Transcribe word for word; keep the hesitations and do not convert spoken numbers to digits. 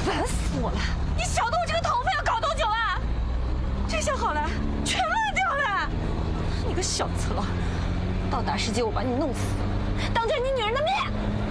烦死我了！你晓得我这个头发要搞多久啊？这下好了，全烂掉了！你个小次郎，到大世界我把你弄死，当着你女人的面！